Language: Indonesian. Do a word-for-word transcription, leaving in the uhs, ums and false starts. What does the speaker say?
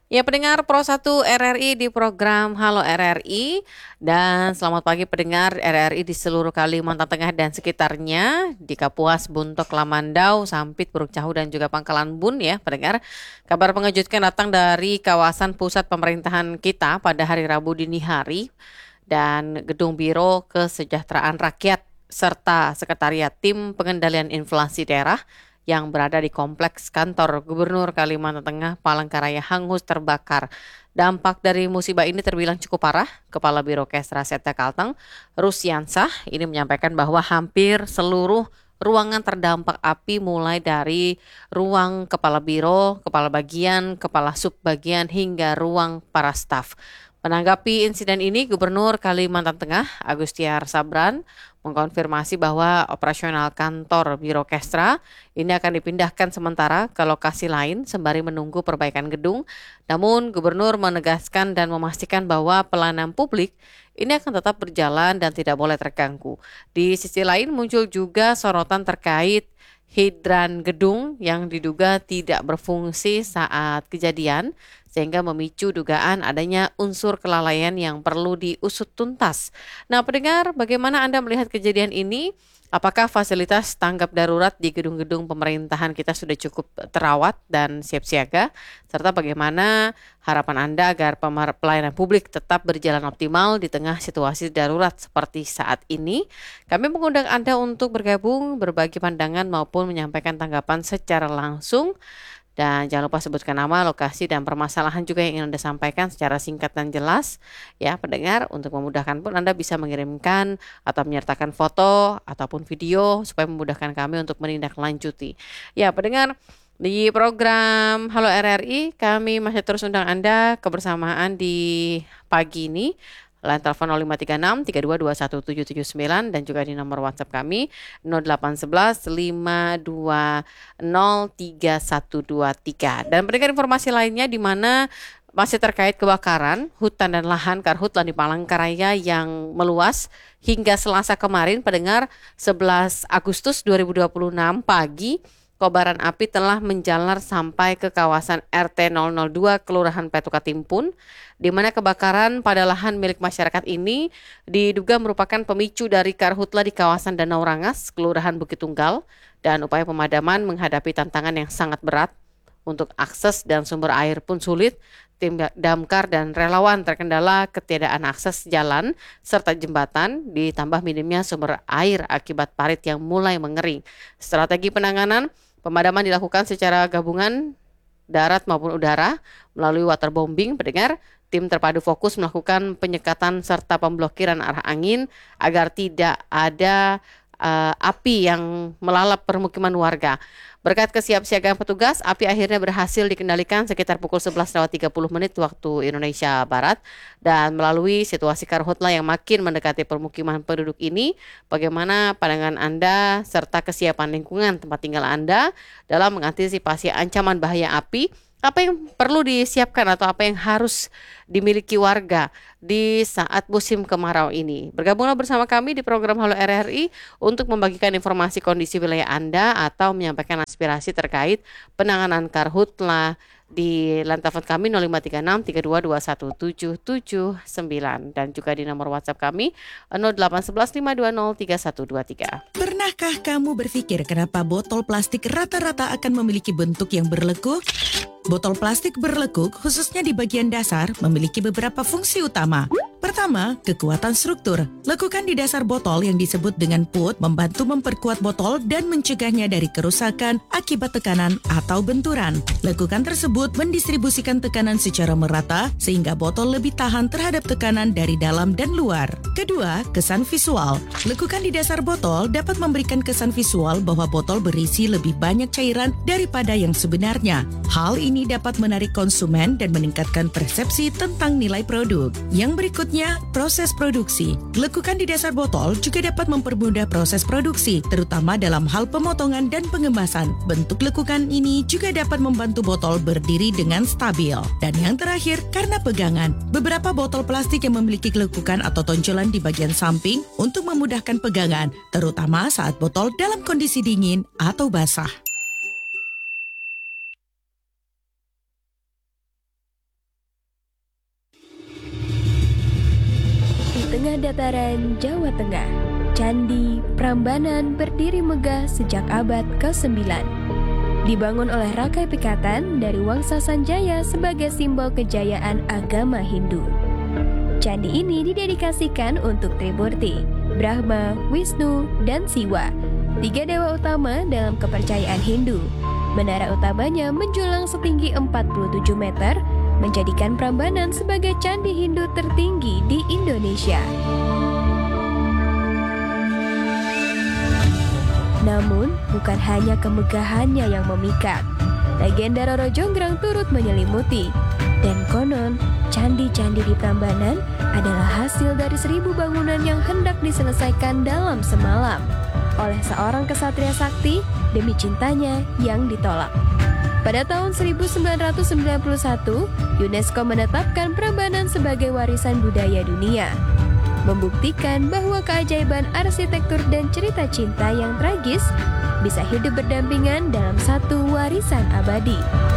Ya, pendengar Pro satu R R I di program Halo R R I, dan selamat pagi pendengar R R I di seluruh Kalimantan Tengah dan sekitarnya, di Kapuas, Buntok, Lamandau, Sampit, Puruk Cahu dan juga Pangkalan Bun ya pendengar. Kabar mengejutkan datang dari kawasan pusat pemerintahan kita pada hari Rabu dini hari, dan Gedung Biro Kesejahteraan Rakyat serta Sekretariat Tim Pengendalian Inflasi Daerah yang berada di kompleks kantor Gubernur Kalimantan Tengah Palangkaraya hangus terbakar. Dampak dari musibah ini terbilang cukup parah. Kepala Biro Kesra Setda Kalteng, Rusyansah, ini menyampaikan bahwa hampir seluruh ruangan terdampak api mulai dari ruang kepala biro, kepala bagian, kepala subbagian hingga ruang para staf. Menanggapi insiden ini, Gubernur Kalimantan Tengah Agustiar Sabran mengkonfirmasi bahwa operasional kantor Biro Kesra ini akan dipindahkan sementara ke lokasi lain sembari menunggu perbaikan gedung. Namun, Gubernur menegaskan dan memastikan bahwa pelayanan publik ini akan tetap berjalan dan tidak boleh terganggu. Di sisi lain, muncul juga sorotan terkait hidran gedung yang diduga tidak berfungsi saat kejadian, sehingga memicu dugaan adanya unsur kelalaian yang perlu diusut tuntas. Nah, pendengar, bagaimana Anda melihat kejadian ini? Apakah fasilitas tanggap darurat di gedung-gedung pemerintahan kita sudah cukup terawat dan siap siaga? Serta bagaimana harapan Anda agar pelayanan publik tetap berjalan optimal di tengah situasi darurat seperti saat ini? Kami mengundang Anda untuk bergabung, berbagi pandangan maupun menyampaikan tanggapan secara langsung. Dan jangan lupa sebutkan nama, lokasi, dan permasalahan juga yang ingin Anda sampaikan secara singkat dan jelas. Ya, pendengar, untuk memudahkan pun Anda bisa mengirimkan atau menyertakan foto ataupun video supaya memudahkan kami untuk menindaklanjuti. Ya, pendengar, di program Halo R R I, kami masih terus undang Anda kebersamaan di pagi ini. Line telepon nol lima tiga enam tiga dua dua satu tujuh tujuh sembilan dan juga di nomor WhatsApp kami nol delapan satu satu lima dua nol tiga satu dua tiga. Dan pendengar, informasi lainnya di mana masih terkait kebakaran hutan dan lahan karhutla di Palangkaraya yang meluas hingga Selasa kemarin, pendengar, sebelas Agustus dua ribu dua puluh enam pagi. Kobaran api telah menjalar sampai ke kawasan R T nol nol dua Kelurahan Petuka Timpun, di mana kebakaran pada lahan milik masyarakat ini diduga merupakan pemicu dari karhutla di kawasan Danau Rangas, Kelurahan Bukit Tunggal, dan upaya pemadaman menghadapi tantangan yang sangat berat. Untuk akses dan sumber air pun sulit. Tim damkar dan relawan terkendala ketiadaan akses jalan serta jembatan, ditambah minimnya sumber air akibat parit yang mulai mengering. Strategi penanganan pemadaman dilakukan secara gabungan darat maupun udara melalui waterbombing. Pendengar, tim terpadu fokus melakukan penyekatan serta pemblokiran arah angin agar tidak ada uh, api yang melalap permukiman warga. Berkat kesiapsiagaan petugas, api akhirnya berhasil dikendalikan sekitar pukul sebelas lewat tiga puluh menit waktu Indonesia Barat. Dan melalui situasi karhutla yang makin mendekati permukiman penduduk ini, bagaimana pandangan Anda serta kesiapan lingkungan tempat tinggal Anda dalam mengantisipasi ancaman bahaya api? Apa yang perlu disiapkan atau apa yang harus dimiliki warga di saat musim kemarau ini? Bergabunglah bersama kami di program Halo R R I untuk membagikan informasi kondisi wilayah Anda atau menyampaikan aspirasi terkait penanganan karhutla di line telepon kami nol lima tiga enam tiga dua dua satu tujuh tujuh sembilan dan juga di nomor WhatsApp kami nol delapan satu satu lima dua nol tiga satu dua tiga. Pernahkah kamu berpikir kenapa botol plastik rata-rata akan memiliki bentuk yang berlekuk? Botol plastik berlekuk, khususnya di bagian dasar, memiliki beberapa fungsi utama. Pertama, kekuatan struktur. Lekukan di dasar botol yang disebut dengan put membantu memperkuat botol dan mencegahnya dari kerusakan akibat tekanan atau benturan. Lekukan tersebut mendistribusikan tekanan secara merata sehingga botol lebih tahan terhadap tekanan dari dalam dan luar. Kedua, kesan visual. Lekukan di dasar botol dapat memberikan kesan visual bahwa botol berisi lebih banyak cairan daripada yang sebenarnya. Hal ini dapat menarik konsumen dan meningkatkan persepsi tentang nilai produk. Yang berikutnya, proses produksi. Lekukan di dasar botol juga dapat mempermudah proses produksi, terutama dalam hal pemotongan dan pengemasan. Bentuk lekukan ini juga dapat membantu botol berdiri dengan stabil. Dan yang terakhir, karena pegangan. Beberapa botol plastik yang memiliki lekukan atau tonjolan di bagian samping untuk memudahkan pegangan, terutama saat botol dalam kondisi dingin atau basah. dataran Jawa Tengah, Candi Prambanan berdiri megah sejak abad kesembilan. Dibangun oleh Rakai Pikatan dari Wangsa Sanjaya sebagai simbol kejayaan agama Hindu. Candi ini didedikasikan untuk Trimurti, Brahma, Wisnu, dan Siwa, tiga dewa utama dalam kepercayaan Hindu. Menara utamanya menjulang setinggi empat puluh tujuh meter, menjadikan Prambanan sebagai candi Hindu tertinggi di Indonesia. Namun, bukan hanya kemegahannya yang memikat. Legenda Roro Jonggrang turut menyelimuti. Dan konon, candi-candi di Prambanan adalah hasil dari seribu bangunan yang hendak diselesaikan dalam semalam oleh seorang kesatria sakti demi cintanya yang ditolak. Pada tahun seribu sembilan ratus sembilan puluh satu, UNESCO menetapkan Prambanan sebagai warisan budaya dunia, membuktikan bahwa keajaiban arsitektur dan cerita cinta yang tragis bisa hidup berdampingan dalam satu warisan abadi.